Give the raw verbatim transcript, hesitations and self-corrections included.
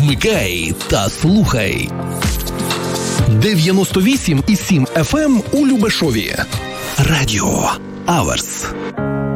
Вмикай та слухай. дев'яносто вісім і сім еф ем у Любешові. Радіо Аверс.